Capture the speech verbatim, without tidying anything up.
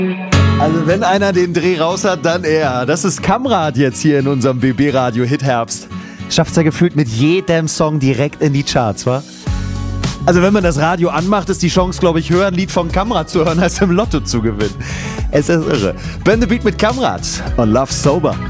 Also wenn einer den Dreh raus hat, dann er. Das ist Kamrat jetzt hier in unserem B B-Radio Hit-Herbst. Schafft's ja gefühlt mit jedem Song direkt in die Charts, wa? Also wenn man das Radio anmacht, ist die Chance, glaube ich, höher, ein Lied von Kamrat zu hören, als im Lotto zu gewinnen. Es ist irre. Ben the Beat mit Kamrat und Love Sober.